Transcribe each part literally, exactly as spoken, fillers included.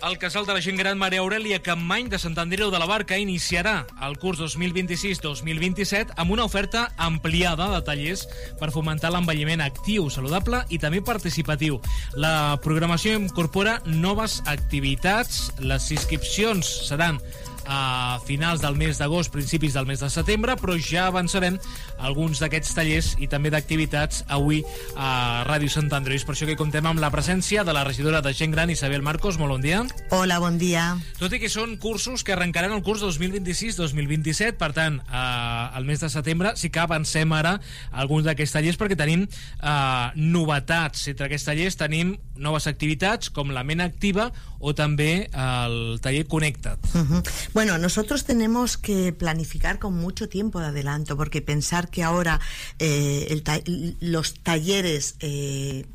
El Casal de la Gent Gran Maria Aurèlia Capmany de Sant Andreu de la Barca iniciarà el curs dos mil vint-i-sis dos mil vint-i-set amb una oferta ampliada de tallers per fomentar l'envelliment actiu, saludable i també participatiu. La programació incorpora noves activitats. Les inscripcions seran a finals del mes d'agost, principis del mes de setembre, però ja avançarem alguns d'aquests tallers i també d'activitats avui a Ràdio Sant Andreu. És per això que comptem amb la presència de la regidora de Gent Gran, Isabel Marcos. Molt bon dia. Hola, bon dia. Tot i que són cursos que arrencaran el curs dos mil vint-i-sis dos mil vint-i-set, per tant, eh, al mes de setembre sí que avancem ara alguns d'aquests tallers perquè tenim eh, novetats. Entre aquests tallers tenim noves activitats com la ment activa o també el taller Connecta't. Uh-huh. Bueno, nosotros tenemos que planificar con mucho tiempo de adelanto, porque pensar que ahora eh, el ta- los talleres eh,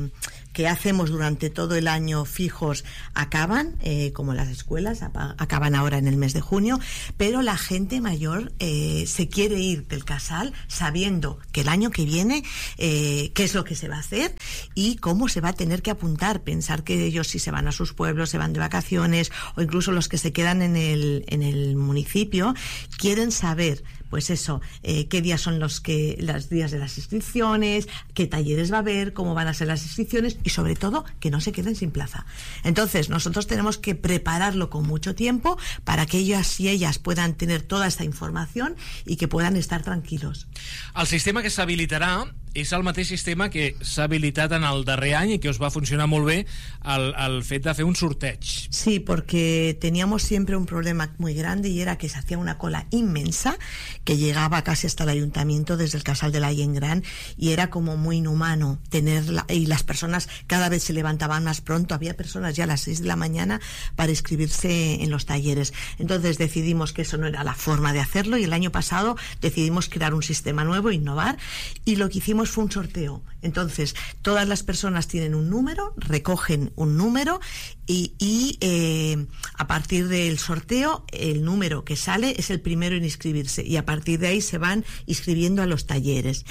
que hacemos durante todo el año fijos acaban, eh, como las escuelas, apa- acaban ahora en el mes de junio, pero la gente mayor eh, se quiere ir del casal sabiendo que el año que viene eh, qué es lo que se va a hacer y cómo se va a tener que apuntar. Pensar que ellos, si se van a sus pueblos, se van de vacaciones, o incluso los que se quedan en el en el municipio, quieren saber, pues eso, eh, qué días son los que los días de las inscripciones, qué talleres va a haber, cómo van a ser las inscripciones y sobre todo que no se queden sin plaza. Entonces nosotros tenemos que prepararlo con mucho tiempo para que ellos y ellas puedan tener toda esta información y que puedan estar tranquilos. El sistema que s'habilitarà és el mateix sistema que s'ha habilitat en el darrer any i que us va funcionar molt bé el, el fet de fer un sorteig. Sí, porque teníamos siempre un problema muy grande y era que se hacía una cola inmensa que llegaba casi hasta el ayuntamiento desde el Casal de la Gent Gran y era como muy inhumano tenerla, y las personas cada vez se levantaban más pronto, había personas ya a las seis de la mañana para inscribirse en los talleres. Entonces decidimos que eso no era la forma de hacerlo y el año pasado decidimos crear un sistema nuevo, innovar, y lo que hicimos fue un sorteo. Entonces todas las personas tienen un número, recogen un número y, y eh, a partir del sorteo el número que sale es el primero en inscribirse y a partir de ahí se van inscribiendo a los talleres.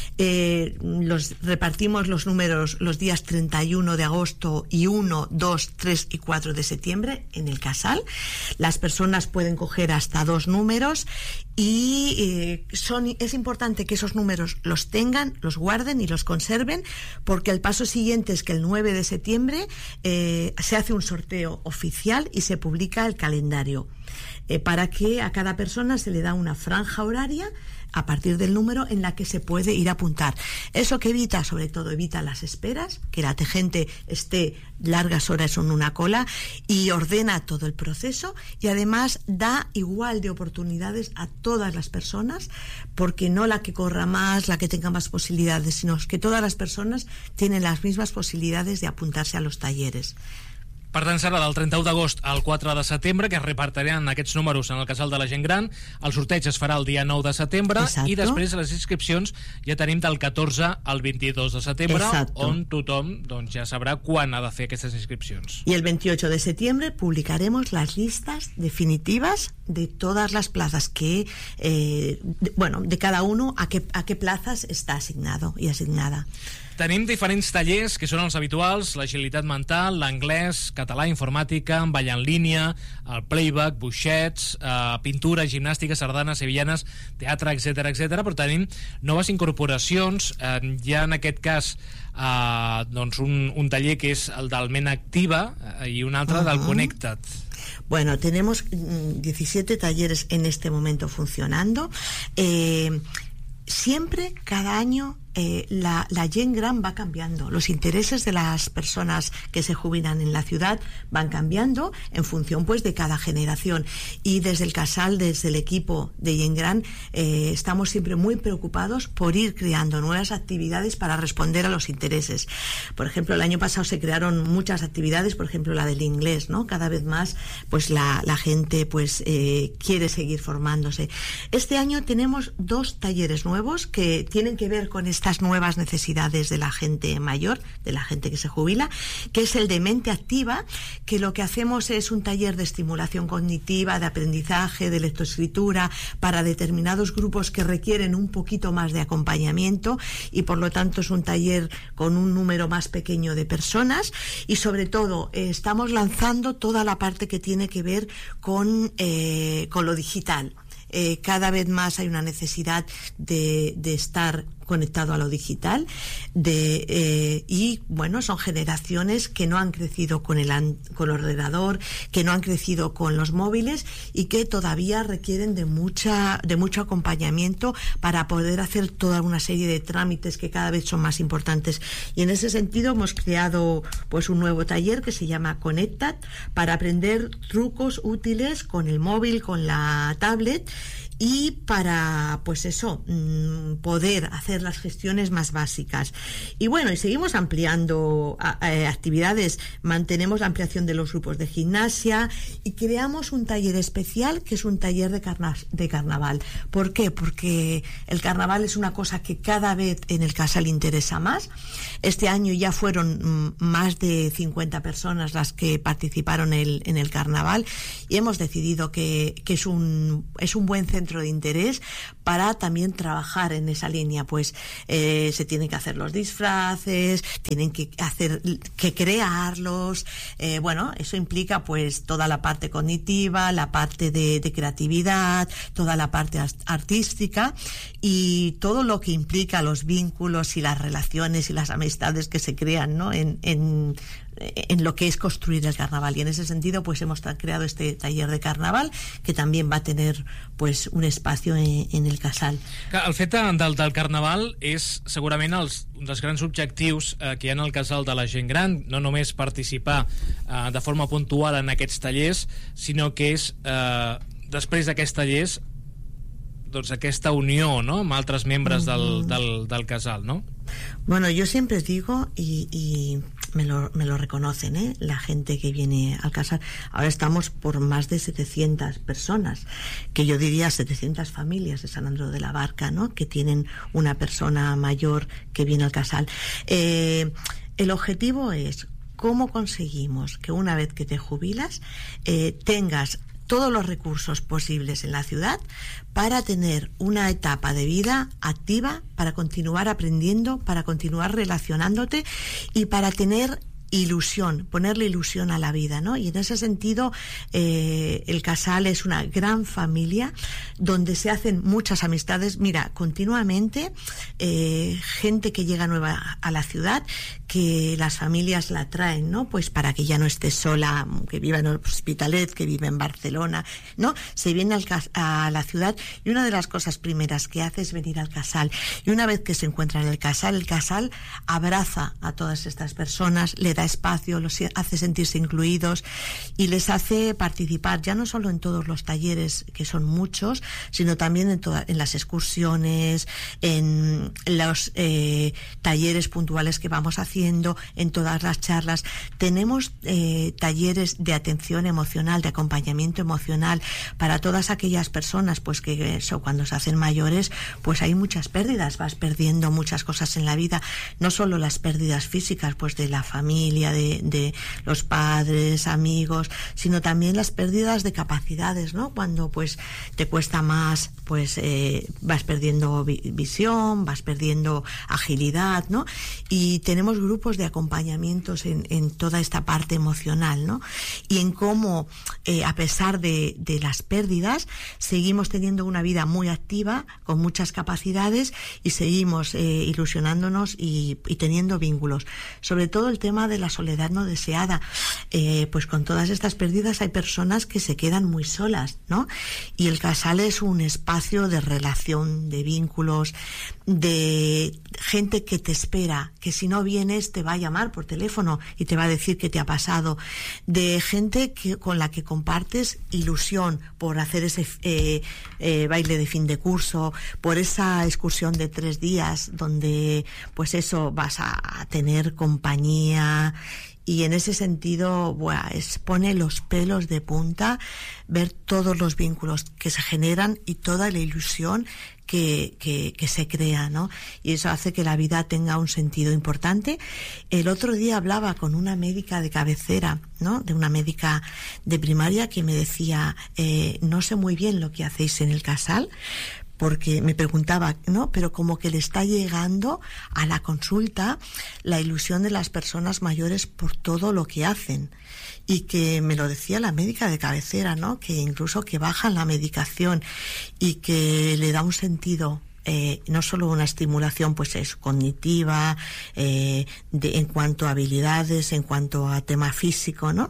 Eh, los repartimos los números los días treinta y uno de agosto y uno, dos, tres y cuatro de septiembre en el casal. Las personas pueden coger hasta dos números y eh, son, es importante que esos números los tengan, los guarden y los conserven, porque el paso siguiente es que el nueve de septiembre eh, se hace un sorteo oficial y se publica el calendario eh, para que a cada persona se le da una franja horaria a partir del número en la que se puede ir a apuntar. Eso que evita, sobre todo evita las esperas, que la gente esté largas horas en una cola, y ordena todo el proceso y además da igual de oportunidades a todas las personas, porque no la que corra más, la que tenga más posibilidades, sino que todas las personas tienen las mismas posibilidades de apuntarse a los talleres. Per tant, serà del trenta-u d'agost al quatre de setembre que es repartiran aquests números en el Casal de la Gent Gran. El sorteig es farà el dia nou de setembre. Exacto. I després les inscripcions ja tenim del catorze al vint-i-dos de setembre. Exacto. On tothom doncs, ja sabrà quan ha de fer aquestes inscripcions. Y el veintiocho de septiembre publicaremos las listas definitivas de todas las plazas que, eh, de, bueno, de cada uno a qué, a qué plazas está asignado y asignada. Tenim diferents tallers que són els habituals: l'agilitat mental, l'anglès, català, informàtica, ball en línia, el playback, buixets, eh, pintura, gimnàstica, sardanes, sevillanes, teatre, etcètera, etcètera. Però tenim noves incorporacions. Eh, hi ha en aquest cas eh, doncs un, un taller que és el del Ment Activa eh, i un altre uh-huh. del Connecta't. Bueno, tenemos diecisiete talleres en este momento funcionando. Eh, siempre, cada año, Eh, la, la Gent Gran va cambiando, los intereses de las personas que se jubilan en la ciudad van cambiando en función pues de cada generación, y desde el Casal, desde el equipo de Gent Gran eh, estamos siempre muy preocupados por ir creando nuevas actividades para responder a los intereses. Por ejemplo, el año pasado se crearon muchas actividades, por ejemplo la del inglés, ¿no? Cada vez más pues la, la gente pues eh, quiere seguir formándose. Este año tenemos dos talleres nuevos que tienen que ver con esta estas nuevas necesidades de la gente mayor, de la gente que se jubila, que es el de mente activa, que lo que hacemos es un taller de estimulación cognitiva, de aprendizaje, de lectoescritura, para determinados grupos que requieren un poquito más de acompañamiento, y por lo tanto es un taller con un número más pequeño de personas. Y sobre todo eh, estamos lanzando toda la parte que tiene que ver con, eh, con lo digital. Eh, cada vez más hay una necesidad de, de estar conectado a lo digital, de eh, y bueno, son generaciones que no han crecido con el, con el ordenador, que no han crecido con los móviles y que todavía requieren de mucha de mucho acompañamiento para poder hacer toda una serie de trámites que cada vez son más importantes. Y en ese sentido hemos creado pues un nuevo taller que se llama Conectat, para aprender trucos útiles con el móvil, con la tablet, y para, pues eso, mmm, poder hacer las gestiones más básicas. Y bueno, y seguimos ampliando a, a, actividades, mantenemos la ampliación de los grupos de gimnasia y creamos un taller especial que es un taller de, carna de carnaval. ¿Por qué? Porque el carnaval es una cosa que cada vez en el Casal interesa más. Este año ya fueron mmm, más de cincuenta personas las que participaron el, en el carnaval, y hemos decidido que, que es un, es un buen centro de interés para también trabajar en esa línea. Pues eh, se tienen que hacer los disfraces, tienen que hacer que crearlos, eh, bueno, eso implica pues toda la parte cognitiva, la parte de, de creatividad, toda la parte artística y todo lo que implica los vínculos y las relaciones y las amistades que se crean, ¿no? en, en en lo que es construir el carnaval. Y en ese sentido pues hemos creado este taller de carnaval que también va a tener pues un espacio en, en el Casal. El fet del, del carnaval és segurament els, un dels grans objectius eh, que hi ha en el Casal de la gent gran, no només participar eh, de forma puntual en aquests tallers, sinó que és eh, després d'aquests tallers doncs aquesta unió, ¿no?, amb altres membres del, del, del Casal, ¿no? Bueno, yo siempre digo, y, y me, lo, me lo reconocen, ¿eh?, la gente que viene al Casal. Ahora estamos por más de setecientas personas, que yo diría setecientas familias de San Andreu de la Barca, ¿no?, que tienen una persona mayor que viene al Casal. Eh, el objetivo es cómo conseguimos que una vez que te jubilas eh, tengas todos los recursos posibles en la ciudad para tener una etapa de vida activa, para continuar aprendiendo, para continuar relacionándote y para tener ilusión, ponerle ilusión a la vida, ¿no? Y en ese sentido eh, el Casal es una gran familia donde se hacen muchas amistades. Mira, continuamente eh, gente que llega nueva a la ciudad, que las familias la traen, ¿no? Pues para que ya no esté sola, que viva en Hospitalet, que vive en Barcelona, ¿no? Se viene al, a la ciudad y una de las cosas primeras que hace es venir al Casal. Y una vez que se encuentra en el Casal, el Casal abraza a todas estas personas, le da espacio, los hace sentirse incluidos y les hace participar ya no solo en todos los talleres, que son muchos, sino también en, toda, en las excursiones, en los eh, talleres puntuales que vamos haciendo, en todas las charlas. Tenemos eh, talleres de atención emocional, de acompañamiento emocional para todas aquellas personas pues que eso, cuando se hacen mayores pues hay muchas pérdidas, vas perdiendo muchas cosas en la vida, no solo las pérdidas físicas pues de la familia, De, de los padres, amigos, sino también las pérdidas de capacidades, ¿no? Cuando pues te cuesta más, pues eh, vas perdiendo vi visión, vas perdiendo agilidad, ¿no? Y tenemos grupos de acompañamientos en, en toda esta parte emocional, ¿no? Y en cómo, eh, a pesar de, de las pérdidas, seguimos teniendo una vida muy activa, con muchas capacidades y seguimos eh, ilusionándonos y, y teniendo vínculos. Sobre todo el tema de la soledad no deseada, eh, pues con todas estas pérdidas hay personas que se quedan muy solas, ¿no? Y el Casal es un espacio de relación, de vínculos, de gente que te espera, que si no vienes te va a llamar por teléfono y te va a decir qué te ha pasado, de gente que, con la que compartes ilusión por hacer ese eh, eh, baile de fin de curso, por esa excursión de tres días donde pues eso vas a tener compañía y en ese sentido, buah, es, pone los pelos de punta ver todos los vínculos que se generan y toda la ilusión que, que, que se crea, ¿no? Y eso hace que la vida tenga un sentido importante. El otro día hablaba con una médica de cabecera, ¿no? De una médica de primaria que me decía, eh, no sé muy bien lo que hacéis en el Casal, porque me preguntaba, ¿no? Pero como que le está llegando a la consulta la ilusión de las personas mayores por todo lo que hacen. Y que me lo decía la médica de cabecera, ¿no? Que incluso que bajan la medicación y que le da un sentido, eh, no solo una estimulación, pues es cognitiva, eh, de, en cuanto a habilidades, en cuanto a tema físico, ¿no?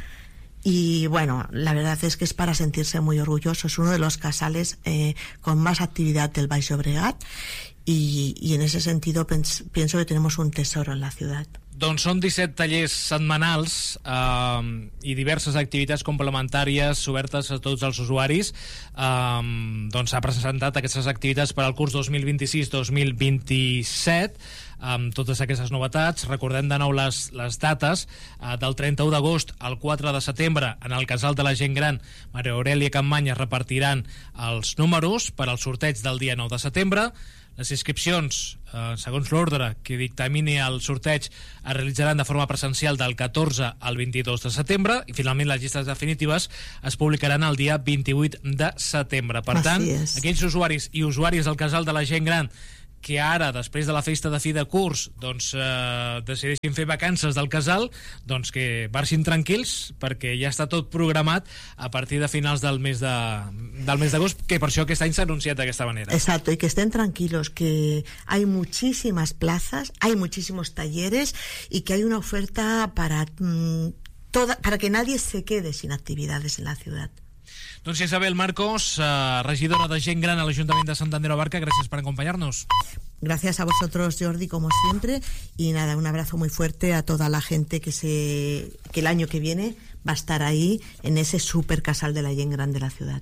Y bueno, la verdad es que es para sentirse muy orgulloso. Es uno de los casales eh, con más actividad del Baix Llobregat y, y en ese sentido pens, pienso que tenemos un tesoro en la ciudad. Doncs són disset tallers setmanals eh, i diverses activitats complementàries obertes a tots els usuaris. Eh, doncs s'ha presentat aquestes activitats per al curs dos mil vint-i-sis dos mil vint-i-set amb totes aquestes novetats. Recordem de nou les, les dates, eh, del trenta-u d'agost al quatre de setembre en el Casal de la Gent Gran Maria Aurèlia Campmany es repartiran els números per al sorteig del dia nou de setembre. Les inscripcions, eh, segons l'ordre que dictamini el sorteig, es realitzaran de forma presencial del catorze al vint-i-dos de setembre i finalment les llistes definitives es publicaran el dia vint-i-vuit de setembre. Per tant, aquells usuaris i usuàries del Casal de la Gent Gran que ara, després de la festa de fi de curs, doncs eh, decideixin fer vacances del casal, doncs que marxin tranquils, perquè ja està tot programat a partir de finals del mes de del mes d'agost, que per això aquest any s'ha anunciat d'aquesta manera. Exacto, y que estén tranquilos, que hay muchísimas plazas, hay muchísimos talleres y que hay una oferta para, mmm, toda, para que nadie se quede sin actividades en la ciudad. Doncs Isabel Marcos, eh, regidora de Gent Gran a l'Ajuntament de Sant Andreu Abarca, gràcies per acompañarnos. Gracias a vosotros, Jordi, como siempre, y nada, un abrazo muy fuerte a toda la gente que se que el año que viene va a estar ahí en ese super casal de la Gent Gran de la ciudad.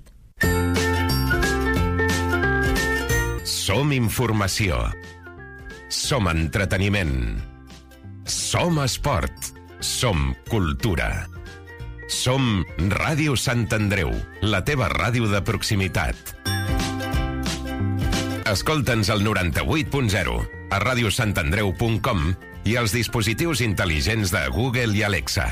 Som informació. Som entreteniment. Som esport. Som cultura. Som Ràdio Sant Andreu, la teva ràdio de proximitat. Escolta'ns al noranta-vuit punt zero, a radiosantandreu punt com i als dispositius intel·ligents de Google i Alexa.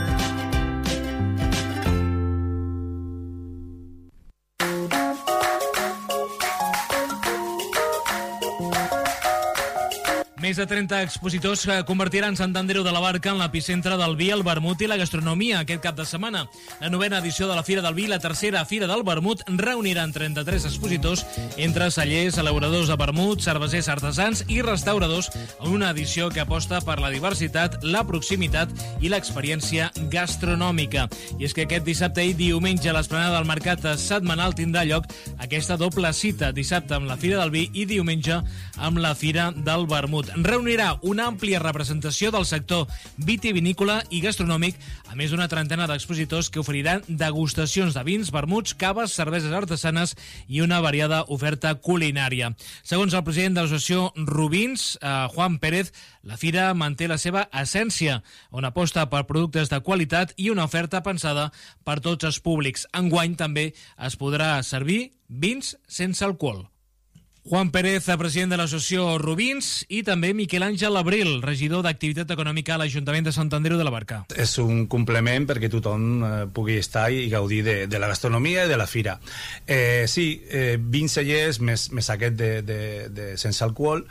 Més de trenta expositors que convertiran Sant Andreu de la Barca en l'epicentre del vi, el vermut i la gastronomia aquest cap de setmana. La novena edició de la Fira del Vi i la tercera Fira del Vermut reuniran trenta-tres expositors entre cellers, elaboradors de vermut, cervesers artesans i restauradors en una edició que aposta per la diversitat, la proximitat i l'experiència gastronòmica. I és que aquest dissabte i diumenge a l'esplanada del mercat setmanal tindrà lloc aquesta doble cita, dissabte amb la Fira del Vi i diumenge amb la Fira del Vermut. Reunirà una àmplia representació del sector vitivinícola i gastronòmic, a més d'una trentena d'expositors que oferiran degustacions de vins, vermuts, caves, cerveses artesanes i una variada oferta culinària. Segons el president de l'associació Rubins, eh, Juan Pérez, la fira manté la seva essència, on aposta per productes de qualitat i una oferta pensada per tots els públics. Enguany també es podrà servir vins sense alcohol. Juan Pérez, president de l'associació Rubins, i també Miquel Àngel Abril, regidor d'Activitat Econòmica a l'Ajuntament de Sant Andreu de la Barca. És un complement perquè tothom eh, pugui estar i gaudir de, de la gastronomia i de la fira. Eh, sí, eh, vins cellers més, més aquest de, de, de sense alcohol,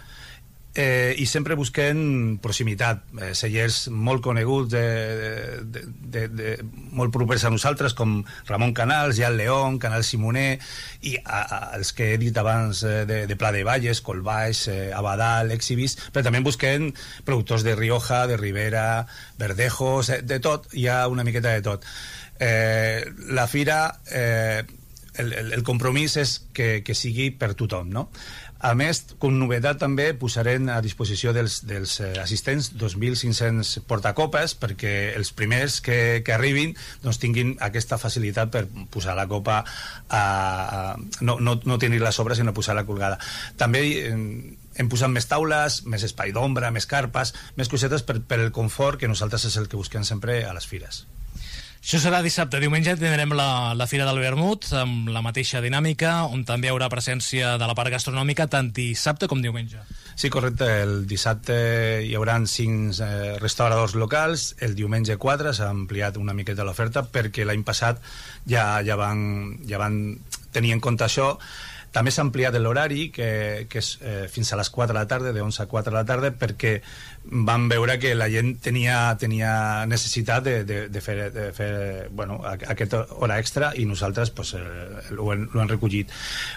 Eh, i sempre busquem proximitat, eh, cellers molt coneguts de, de, de, de, molt propers a nosaltres, com Ramon Canals, Jan León, Canal Simoner, i a, a, els que he dit abans eh, de, de Pla de Valles, Colbaix, eh, Abadal, Exhibis, però també busquem productors de Rioja, de Ribera, Verdejos, eh, de tot, hi ha una miqueta de tot. Eh, la fira, eh, el, el, el compromís és que, que sigui per tothom, no? A més, com novetat també posarem a disposició dels, dels eh, assistents dos mil cinc-cents portacopes perquè els primers que, que arribin doncs, tinguin aquesta facilitat per posar la copa a, a, no, no, no tenir-la a sobre sinó posar-la colgada. També hem, hem posat més taules, més espai d'ombra, més carpes, més cosetes per, per el confort, que nosaltres és el que busquem sempre a les fires. Això serà dissabte. Diumenge tindrem la, la Fira del Vermut amb la mateixa dinàmica, on també hi haurà presència de la part gastronòmica tant dissabte com diumenge. Sí, correcte. El dissabte hi haurà cinc eh, restauradors locals, el diumenge quatre, s'ha ampliat una miqueta l'oferta perquè l'any passat ja, ja, van, ja van tenir en compte això. També s'ha ampliat l'horari, que, que és eh, fins a les quatre de la tarda, de onze a quatre de la tarda, perquè van veure que la gent tenia, tenia necessitat de, de, de fer, de fer bueno, aquesta hora extra, i nosaltres pues, eh, ho, hem, ho hem recollit.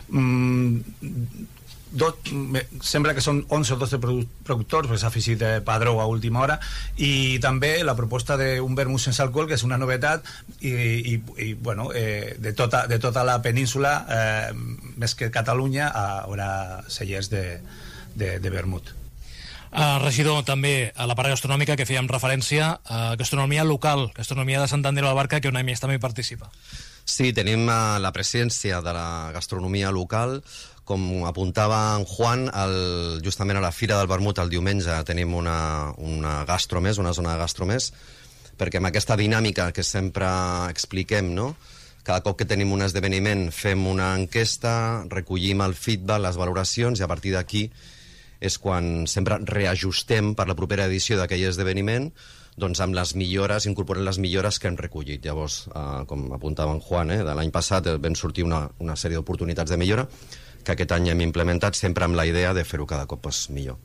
Mm, Dot, sembla que són onze o dotze productors, perquè s'ha afegit eh, Padró a última hora, i també la proposta d'un vermut sense alcohol, que és una novetat, i, i, i bueno, eh, de, tota, de tota la península, eh, més que Catalunya, haurà cellers de, de, de vermut. Uh, regidor, també a la part gastronòmica que fèiem referència a gastronomia local, gastronomia de Sant Andreu de la Barca, que un any més també hi participa. Sí, tenim uh, la presència de la gastronomia local. Com apuntava en Juan, el, justament a la Fira del Vermut el diumenge tenim una, una gastromés, una zona de gastromés, perquè amb aquesta dinàmica que sempre expliquem, no? Cada cop que tenim un esdeveniment fem una enquesta, recollim el feedback, les valoracions, i a partir d'aquí és quan sempre reajustem per la propera edició d'aquell esdeveniment, doncs amb les millores, incorporem les millores que hem recollit. Llavors, eh, com apuntava en Juan, eh, de l'any passat vam sortir una, una sèrie d'oportunitats de millora que aquest any hem implementat sempre amb la idea de fer-ho cada cop pues, millor.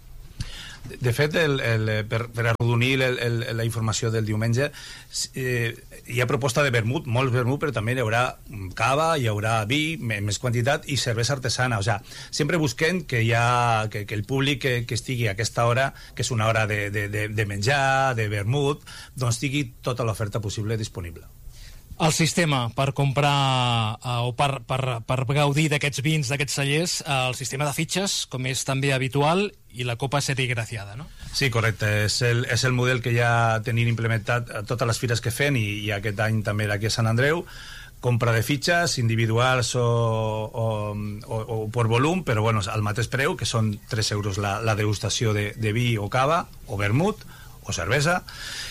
De fet, el, el, per, per arrodonir el, el, la informació del diumenge, eh, hi ha proposta de vermut, molt vermut, però també hi haurà cava, hi haurà vi, més quantitat, i cervesa artesana. O sigui, sempre busquem que, hi ha, que, que el públic que, que estigui a aquesta hora, que és una hora de, de, de, de menjar, de vermut, doncs tingui tota l'oferta possible disponible. El sistema per comprar eh, o per, per, per gaudir d'aquests vins, d'aquests cellers, eh, el sistema de fitxes, com és també habitual, i la copa serigraciada, no? Sí, correcte. És el, és el model que ja tenim implementat a totes les fires que fem, i, i aquest any també aquí a Sant Andreu. Compra de fitxes individuals o, o, o, o per volum, però bueno, al mateix preu, que són tres euros la, la degustació de, de vi o cava, o vermut, o cervesa,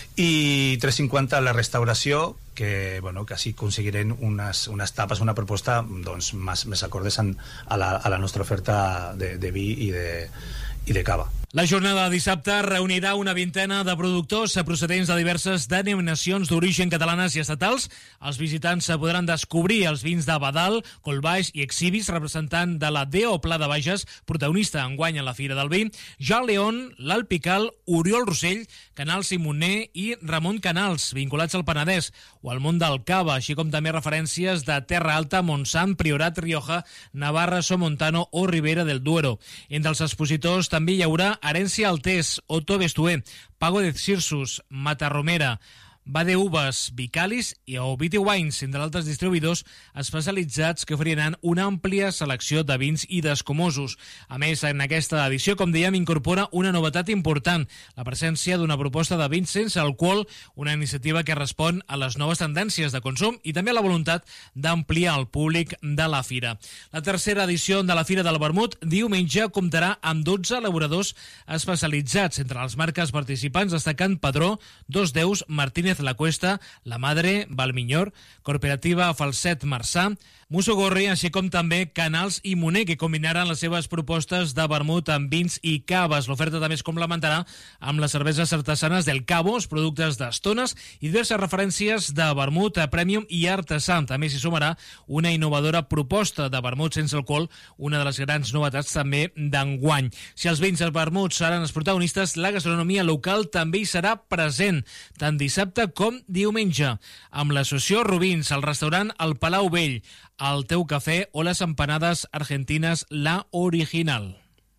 i tres cinquanta la restauració, que, bueno, que així aconseguirem unes, unes tapes, una proposta doncs, més, més acordes a la, a la nostra oferta de, de vi i de, i de cava. La jornada de dissabte reunirà una vintena de productors procedents de diverses denominacions d'origen catalanes i estatals. Els visitants podran descobrir els vins de Badal, Collbaix i Exhibis, representant de la D O Pla de Bages, protagonista enguany a la Fira del Vi, Jean León, l'Alpical, Oriol Rossell, Canals Simoner i Ramon Canals, vinculats al Penedès, o al món del cava, així com també referències de Terra Alta, Montsant, Priorat, Rioja, Navarra, Somontano o Ribera del Duero. Entre els expositors també hi haurà Herència Altés, Otto Bestué, Pago de Cirsus, Matarromera, Badeuves, Vicalis i Oviti Wines, entre altres distribuïdors especialitzats que oferiran una àmplia selecció de vins i d'escumosos. A més, en aquesta edició, com dèiem, incorpora una novetat important, la presència d'una proposta de vins sense alcohol, una iniciativa que respon a les noves tendències de consum i també a la voluntat d'ampliar el públic de la fira. La tercera edició de la Fira del Vermut diumenge comptarà amb dotze elaboradors especialitzats, entre les marques participants destacant Padró, Dos Deus, Martínez La Cuesta, La Madre, Valmiñor, Cooperativa Falset Marçà, Musogorri, així com també Canals i Moner, que combinaran les seves propostes de vermut amb vins i caves. L'oferta també es complementarà amb les cerveses artesanes del Cabo, els productes d'estones i diverses referències de vermut a premium i artesà. També s'hi sumarà una innovadora proposta de vermut sense alcohol, una de les grans novetats també d'enguany. Si els vins i els vermuts seran els protagonistes, la gastronomia local també hi serà present, tant dissabte com diumenge, amb l'associació Rubins, el restaurant El Palau Vell, el Teu Cafè o les empanades argentines La Original.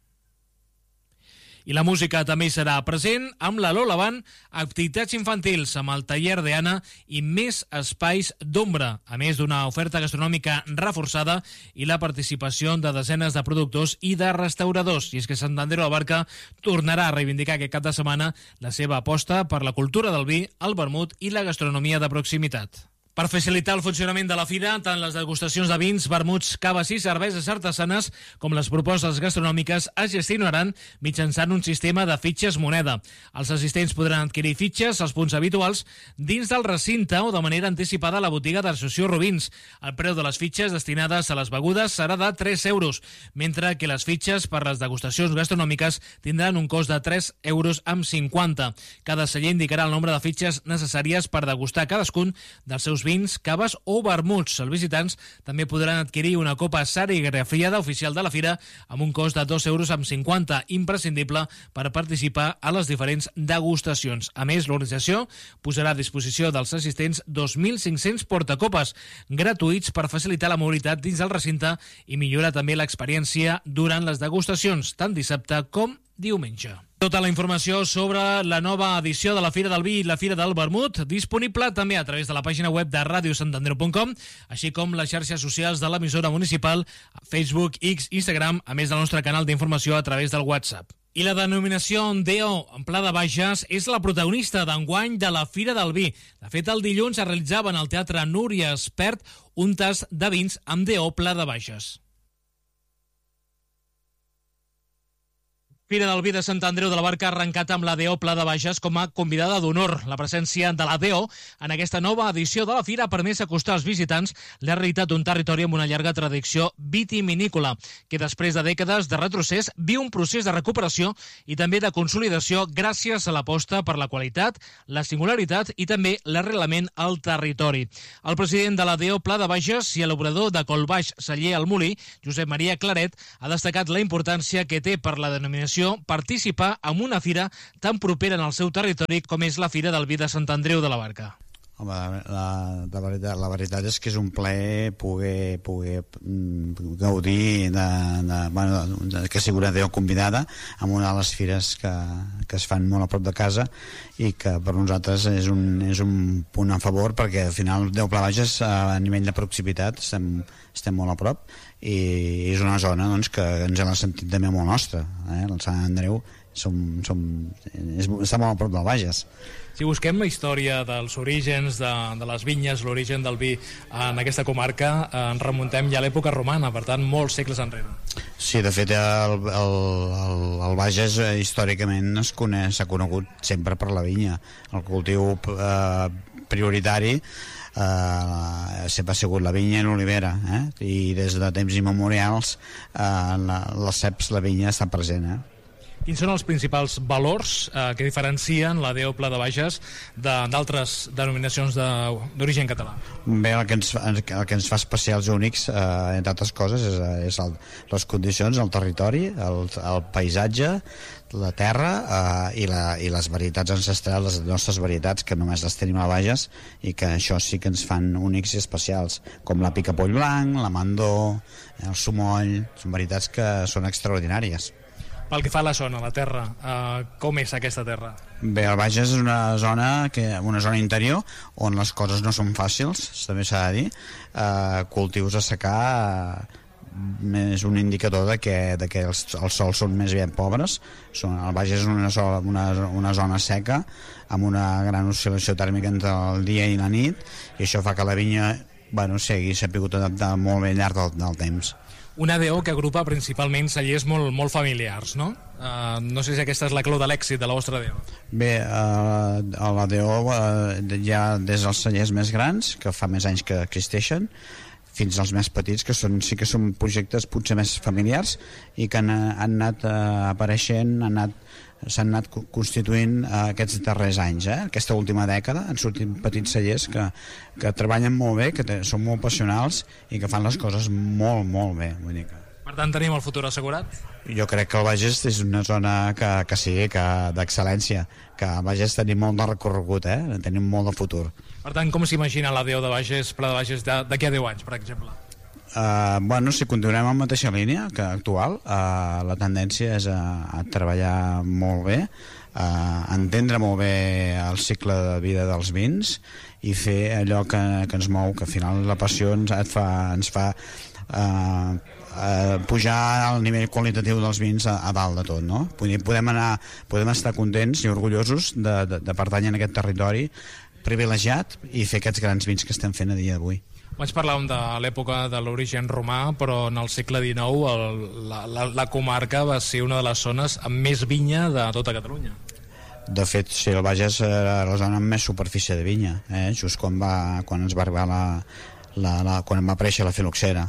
I la música també hi serà present amb la Lola Band, activitats infantils amb el taller d'Anna i més espais d'ombra, a més d'una oferta gastronòmica reforçada i la participació de desenes de productors i de restauradors. I és que Sant Andreu de la Barca tornarà a reivindicar aquest cap de setmana la seva aposta per la cultura del vi, el vermut i la gastronomia de proximitat. Per facilitar el funcionament de la fira, tant les degustacions de vins, vermuts, caves i cerveses artesanes com les propostes gastronòmiques es gestionaran mitjançant un sistema de fitxes moneda. Els assistents podran adquirir fitxes als punts habituals dins del recinte o de manera anticipada a la botiga d'Associació Rubins. El preu de les fitxes destinades a les begudes serà de tres euros, mentre que les fitxes per les degustacions gastronòmiques tindran un cost de tres euros amb cinquanta. Cada celler indicarà el nombre de fitxes necessàries per degustar cadascun dels seus vins, caves o vermuts. Els visitants també podran adquirir una copa serigrafiada oficial de la fira amb un cost de dos euros amb cinquanta, imprescindible per participar a les diferents degustacions. A més, l'organització posarà a disposició dels assistents dos mil cinc-cents portacopes gratuïts per facilitar la mobilitat dins del recinte i millorar també l'experiència durant les degustacions, tant dissabte com diumenge. Tota la informació sobre la nova edició de la Fira del Vi i la Fira del Vermut disponible també a través de la pàgina web de radio sant andreu punt com, així com les xarxes socials de l'emissora municipal, Facebook, X, Instagram, a més del nostre canal d'informació a través del WhatsApp. I la denominació D O en Pla de Bages és la protagonista d'enguany de la Fira del Vi. De fet, el dilluns es realitzava en el Teatre Núria Espert un tast de vins amb D O Pla de Bages. Fira del Vi de Sant Andreu de la Barca ha arrencat amb la D O Pla de Bages com a convidada d'honor. La presència de la D O en aquesta nova edició de la Fira ha permès acostar als visitants la realitat d'un territori amb una llarga tradició vitivinícola, que després de dècades de retrocés viu un procés de recuperació i també de consolidació gràcies a l'aposta per la qualitat, la singularitat i també l'arrelament al territori. El president de la D O Pla de Bages i l'obrador de Colbaix Celler al Molí, Josep Maria Claret, ha destacat la importància que té per la denominació participar en una fira tan propera en el seu territori com és la Fira del Vi de Sant Andreu de la Barca. Home, la, la, veritat, la veritat és que és un plaer poder, poder gaudir de, de, bueno, de, que sigui una D O convidada en una de les fires que, que es fan molt a prop de casa i que per nosaltres és un, és un punt a favor, perquè al final D O Pla Bages a nivell de proximitat estem, estem molt a prop i és una zona doncs, que ens hem sentit també molt nostra, eh? El Sant Andreu som, som, és, està molt a prop del Bages. Si busquem la història dels orígens de, de les vinyes, l'origen del vi en aquesta comarca, eh, ens remuntem ja a l'època romana, per tant, molts segles enrere. Sí, de fet, el, el, el, el Bages eh, històricament s'ha conegut sempre per la vinya. El cultiu eh, prioritari Uh, sempre ha sigut la vinya i l'olivera, eh? I des de temps immemorials uh, la, les ceps, la vinya està present, eh? Quins són els principals valors eh, que diferencien la D O Pla de Bages d'altres de, denominacions d'origen català? Bé, el que ens, el que ens fa especials únics, eh, entre altres coses, és, és el, les condicions, el territori, el, el paisatge, la terra eh, i, la, i les varietats ancestrals, les nostres varietats, que només les tenim a Bages i que això sí que ens fan únics i especials, com la picapoll blanc, la mandó, el sumoll, són varietats que són extraordinàries. Pel que fa a la zona, la terra, eh, com és aquesta terra? Bé, el Bages és una zona, que, una zona interior on les coses no són fàcils, també s'ha de dir. Eh, cultius a secar eh, és un indicador de que, de que els, els sols són més ben pobres. Són, el Bages és una, sola, una, una zona seca amb una gran oscil·lació tèrmica entre el dia i la nit, i això fa que la vinya bueno, sigui, s'ha pogut adaptar molt bé al llarg del, del temps. Una D O que agrupa principalment cellers molt, molt familiars, no? Uh, no sé si aquesta és la clau de l'èxit de la vostra D O. Bé, uh, a la D O uh, hi ha des dels cellers més grans, que fa més anys que existeixen, fins als més petits, que són, sí que són projectes potser més familiars i que han, han anat uh, apareixent, han anat s'han anat constituint uh, aquests darrers anys, eh? Aquesta última dècada han sortit petits cellers que, que treballen molt bé, que te, són molt passionals i que fan les coses molt, molt bé. Vull dir que... Per tant, tenim el futur assegurat? Jo crec que el Bages és una zona que, que sigui d'excel·lència, que al Bages tenim molt de recorregut, eh? Tenim molt de futur. Per tant, com s'imagina la D O de Bages, Pla de Bages, d'aquí a deu anys, per exemple? Uh, bueno, si continuem en la mateixa línia que actual, uh, la tendència és a, a treballar molt bé, uh, entendre molt bé el cicle de vida dels vins i fer allò que, que ens mou, que al final la passió ens, et fa, ens fa uh, uh, pujar al nivell qualitatiu dels vins a, a dalt de tot, no? Podem, anar, podem estar contents i orgullosos de, de, de pertànyer a aquest territori privilegiat i fer aquests grans vins que estem fent a dia d'avui. Vaig parlar de l'època de l'origen romà, però en el segle dinou el, la, la, la comarca va ser una de les zones amb més vinya de tota Catalunya. De fet, sí, el Bages era la zona amb més superfície de vinya, eh? Just quan, va, quan ens va arribar la, la, la, quan va aparèixer la filoxera.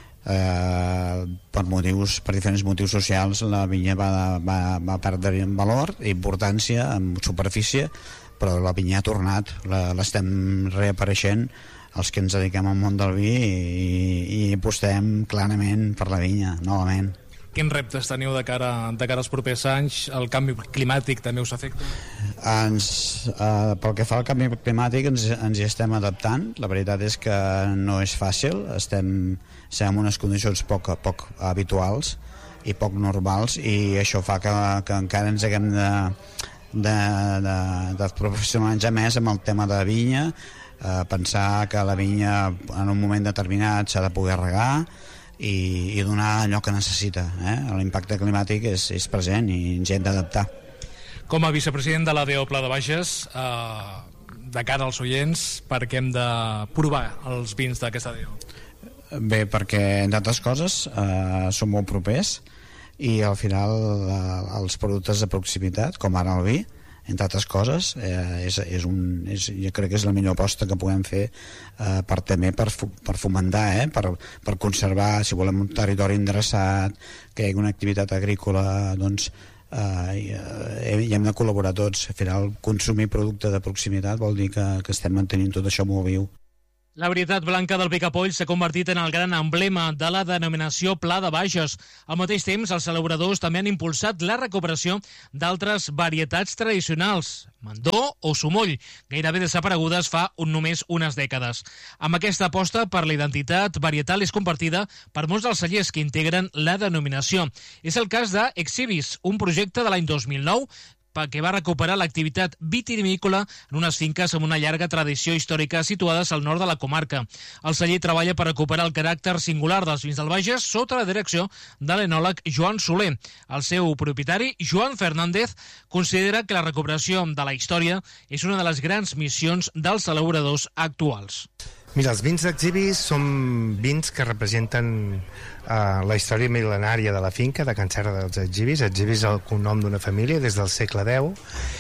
Eh, per motius, per diferents motius socials, la vinya va, va, va perdre en valor, importància, en superfície, però la vinya ha tornat, l'estem reapareixent els que ens dediquem al món del vi i, i apostem clarament per la vinya, novament. Quins reptes teniu de cara, de cara als propers anys? El canvi climàtic també us afecta? Ens, eh, pel que fa al canvi climàtic ens, ens hi estem adaptant. La veritat és que no és fàcil, estem, estem en unes condicions poc, poc habituals i poc normals, i això fa que, que encara ens haguem de, de, de, de professionalitzar més amb el tema de vinya, eh, pensar que la vinya en un moment determinat s'ha de poder regar i, i donar allò que necessita, eh? L'impacte climàtic és, és present i ens hem d'adaptar. Com a vicepresident de l'A D O Pla de Bages, eh, de cara als oients, per què hem de provar els vins d'aquesta A D O? Bé, perquè, entre altres coses, eh, són molt propers i al final eh, els productes de proximitat, com ara el vi, entre altres coses, eh, és, és un, és, jo crec que és la millor aposta que podem fer eh, per també per, per fomentar, eh, per, per conservar, si volem un territori endreçat, que hi hagi una activitat agrícola, doncs eh, hi, eh, hi hem de col·laborar tots. Al final, consumir producte de proximitat vol dir que, que estem mantenint tot això molt viu. La varietat blanca del picapoll s'ha convertit en el gran emblema de la denominació Pla de Bages. Al mateix temps, els elaboradors també han impulsat la recuperació d'altres varietats tradicionals, Mandó o Sumoll, gairebé desaparegudes fa un, només unes dècades. Amb aquesta aposta per la identitat varietal és compartida per molts dels cellers que integren la denominació. És el cas de Exhibis, un projecte de l'any dos mil nou que va recuperar l'activitat vitivinícola en unes finques amb una llarga tradició històrica situades al nord de la comarca. El celler treballa per recuperar el caràcter singular dels vins del Bages sota la direcció de l'enòleg Joan Soler. El seu propietari, Joan Fernández, considera que la recuperació de la història és una de les grans missions dels elaboradors actuals. Mira, els vins d'Exhibis són vins que representen uh, la història mil·lenària de la finca, de Can Serra dels Exhibis. Exhibis és el cognom d'una família des del segle deu,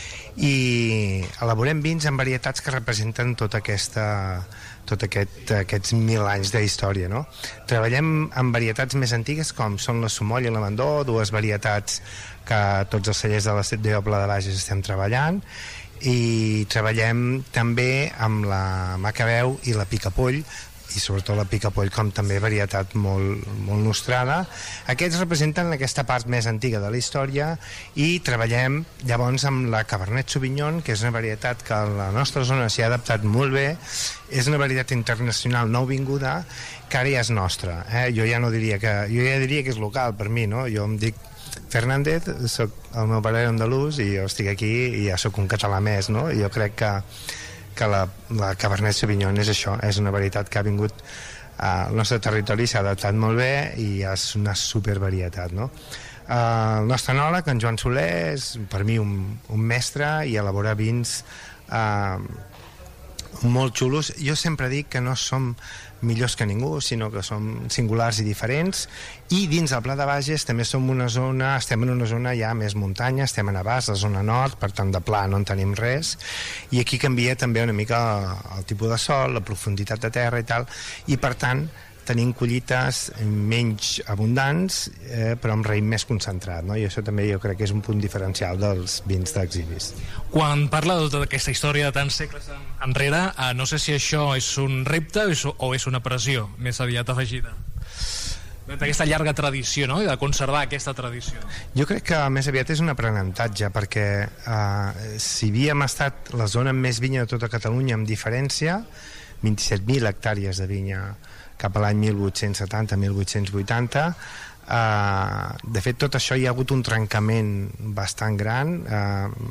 i elaborem vins en varietats que representen tota aquesta, tot aquest, aquests mil anys de història, no? Treballem amb varietats més antigues com són la Sumoll i la Mandó, dues varietats que tots els cellers de la A D O Pla de Bages estem treballant, i treballem també amb la Macabeu i la Picapoll, i sobretot la Picapoll com també varietat molt, molt nostrada. Aquests representen aquesta part més antiga de la història, i treballem llavors amb la Cabernet Sauvignon, que és una varietat que a la nostra zona s'hi ha adaptat molt bé. És una varietat internacional nouvinguda que ara ja és nostra, eh? Jo ja no diria que, jo ja diria que és local per mi, no? Jo em dic Fernández, soc el meu pare andalús i jo estic aquí i ja sóc un català més, no? I jo crec que, que la, la Cabernet Sauvignon és això, és una varietat que ha vingut al nostre territori, s'ha adaptat molt bé i és una supervarietat, no? Uh, el nostre enòleg, en Joan Soler, és per mi un, un mestre i elabora vins uh, molt xulos. Jo sempre dic que no som millors que ningú, sinó que som singulars i diferents, i dins del Pla de Bages també som una zona, estem en una zona ja més muntanya, estem a Navàs, la zona nord, per tant de pla no en tenim res, i aquí canvia també una mica el tipus de sol, la profunditat de terra i tal, i per tant tenim collites menys abundants, eh, però amb raïm més concentrat, no? I això també jo crec que és un punt diferencial dels vins d'Exhibis. Quan parla de tota aquesta història de tants segles enrere, eh, no sé si això és un repte o és una pressió més aviat afegida d'aquesta llarga tradició, no? I de conservar aquesta tradició. Jo crec que més aviat és un aprenentatge, perquè eh, si havíem estat la zona amb més vinya de tota Catalunya, amb diferència, vint-i-set mil hectàrees de vinya cap a l'any mil vuit-cents setanta mil vuit-cents vuitanta, eh, de fet tot això hi ha hagut un trencament bastant gran, eh,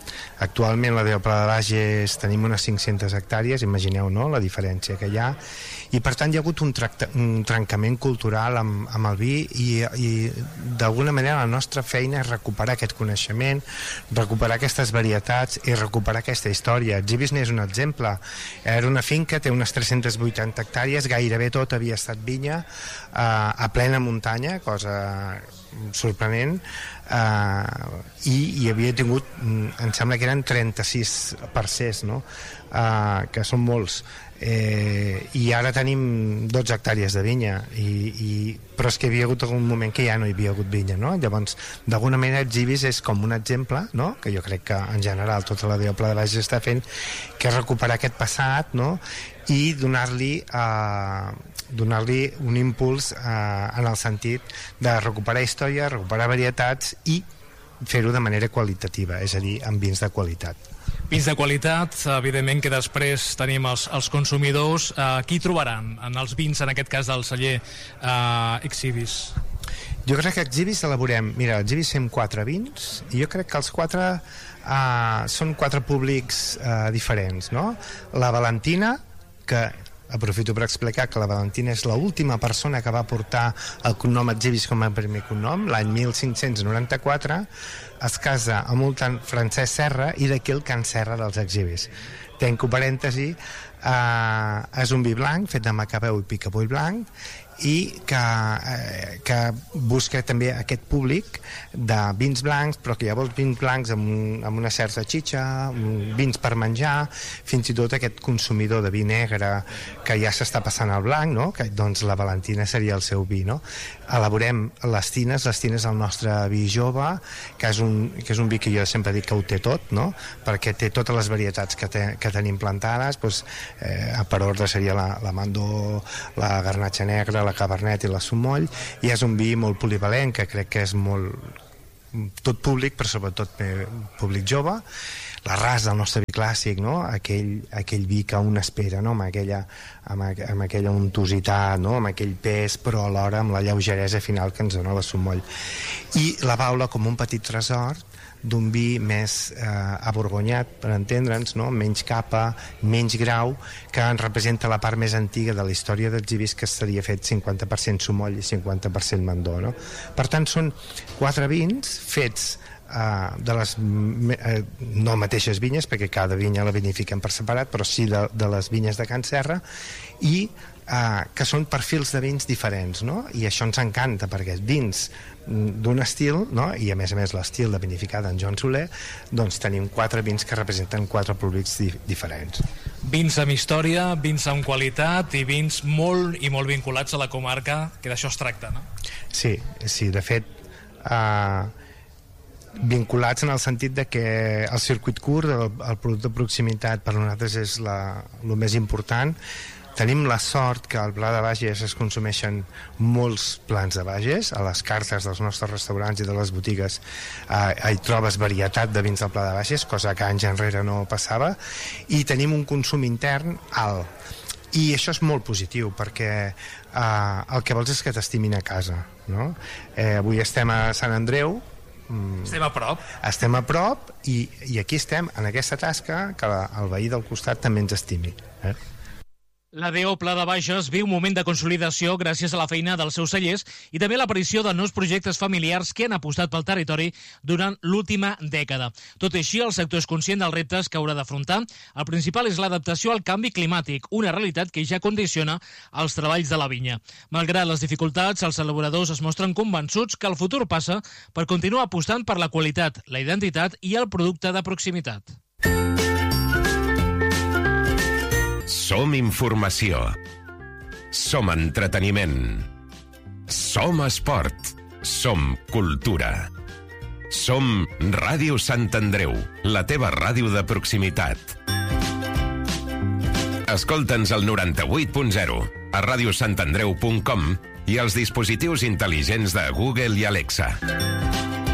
Actualment la del Pla de Bages tenim unes cinc-centes hectàrees, imagineu, no?, la diferència que hi ha, i per tant hi ha hagut un, tracta, un trencament cultural amb, amb el vi i, i d'alguna manera la nostra feina és recuperar aquest coneixement, recuperar aquestes varietats i recuperar aquesta història. Exhibis n'és un exemple. Era una finca, té unes tres-centes vuitanta hectàrees, gairebé tot havia estat vinya, eh, a plena muntanya, cosa sorprenent, eh, i hi havia tingut, em sembla que eren trenta-sis parcers, no?, eh, que són molts, eh, i ara tenim dotze hectàrees de vinya, i, i, però és que hi havia hagut algun moment que ja no hi havia hagut vinya, no? Llavors, d'alguna manera, Exhibis és com un exemple, no?, que jo crec que en general tota la Pla de Bages està fent, que és recuperar aquest passat, no?, i donar-li eh, donar-li un impuls eh, en el sentit de recuperar història, recuperar varietats i fer-ho de manera qualitativa, és a dir, amb vins de qualitat. Vins de qualitat, evidentment que després tenim els, els consumidors. Eh, qui trobaran en els vins, en aquest cas del celler eh, Exhibis? Jo crec que Exhibis elaborem, mira, Exhibis fem quatre vins i jo crec que els quatre eh, són quatre públics eh, diferents, no? La Valentina, que aprofito per explicar que la Valentina és l'última persona que va portar el cognom Exhibis com a primer cognom, l'any mil cinc-cents noranta-quatre, es casa amb un tant Francesc Serra i d'aquí el Can Serra dels Exhibis. Tanco parèntesi, eh, és un vi blanc fet de macabeu i picapoll blanc i que, eh, que busca també aquest públic de vins blancs, però que llavors vins blancs amb, un, amb una certa xitxa, vins per menjar, fins i tot aquest consumidor de vi negre que ja s'està passant al blanc, no?, que doncs la Valentina seria el seu vi, no? Elaborem les tines, les tines del nostre vi jove, que és un, que és un vi que jo sempre dic que ho té tot, no?, perquè té totes les varietats que, te, que tenim plantades, doncs, eh, per ordre seria la, la Mandó, la Garnatxa Negra, la Cabernet i la Sumoll, i és un vi molt polivalent, que crec que és molt tot públic, però sobretot públic jove. La ras del nostre vi clàssic, no?, aquell, aquell vi que un espera, no?, amb aquella, amb, amb aquella untositat, no?, amb aquell pes, però alhora amb la lleugeresa final que ens dona la Sumoll. I la Baula com un petit tresor d'un vi més eh, aborgonyat, per entendre'ns, no?, menys capa, menys grau, que ens representa la part més antiga de la història d'Exhibis, que estaria fet cinquanta per cent Sumoll i cinquanta per cent Mandó, no? Per tant, són quatre vins fets Uh, de les uh, no mateixes vinyes, perquè cada vinya la vinifiquen per separat, però sí de, de les vinyes de Can Serra, i uh, que són perfils de vins diferents, no? I això ens encanta, perquè vins d'un estil, no?, i a més a més l'estil de vinificada en Joan Soler, doncs tenim quatre vins que representen quatre públics di diferents. Vins amb història, vins amb qualitat i vins molt i molt vinculats a la comarca, que d'això es tracta, no? Sí, sí, de fet uh, vinculats en el sentit de que el circuit curt, el, el producte de proximitat per nosaltres és la, el més important. Tenim la sort que al Pla de Bages es consumeixen molts plans de Bages, a les cartes dels nostres restaurants i de les botigues eh, hi trobes varietat de vins del Pla de Bages, cosa que anys enrere no passava, i tenim un consum intern alt. I això és molt positiu, perquè eh, el que vols és que t'estimin a casa, no? Eh, avui estem a Sant Andreu, estem a prop. Estem a prop i, i aquí estem, en aquesta tasca, que la, el veí del costat també ens estimi. Eh? La D O Pla de Bages viu un moment de consolidació gràcies a la feina dels seus cellers i també a l'aparició de nous projectes familiars que han apostat pel territori durant l'última dècada. Tot i així, el sector és conscient dels reptes que haurà d'afrontar. El principal és l'adaptació al canvi climàtic, una realitat que ja condiciona els treballs de la vinya. Malgrat les dificultats, els elaboradors es mostren convençuts que el futur passa per continuar apostant per la qualitat, la identitat i el producte de proximitat. Som informació. Som entreteniment. Som esport. Som cultura. Som Ràdio Sant Andreu, la teva ràdio de proximitat. Escolta'ns al noranta-vuit punt zero, a radiosantandreu punt com i als dispositius intel·ligents de Google i Alexa.